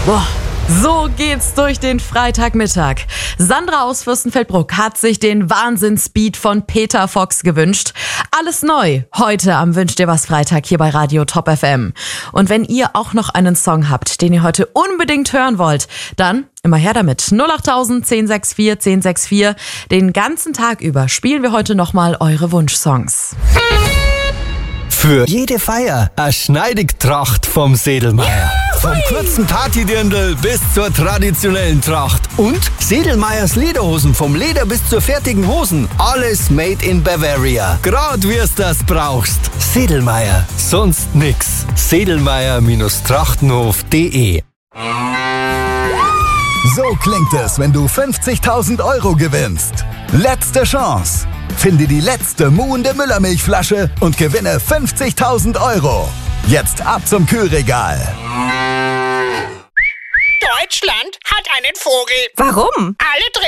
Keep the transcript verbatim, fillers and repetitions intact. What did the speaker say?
Boah, so geht's durch den Freitagmittag. Sandra aus Fürstenfeldbruck hat sich den Wahnsinnsbeat von Peter Fox gewünscht. Alles neu heute am Wünsch dir was Freitag hier bei Radio Top F M. Und wenn ihr auch noch einen Song habt, den ihr heute unbedingt hören wollt, dann immer her damit. null acht tausend, zehn sechs vier, zehn sechs vier. Den ganzen Tag über spielen wir heute nochmal eure Wunschsongs. Für jede Feier eine Schneidigtracht vom Sedelmeier. Vom kurzen Partydirndl bis zur traditionellen Tracht. Und Sedelmeiers Lederhosen, vom Leder bis zur fertigen Hosen. Alles made in Bavaria. Grad wir's das brauchst. Sedelmeier, sonst nix. sedelmeier Trachtenhof punkt de. So klingt es, wenn du fünfzigtausend Euro gewinnst. Letzte Chance. Finde die letzte muhende Müllermilchflasche und gewinne fünfzigtausend Euro. Jetzt ab zum Kühlregal. Deutschland hat einen Vogel. Warum? Alle drehen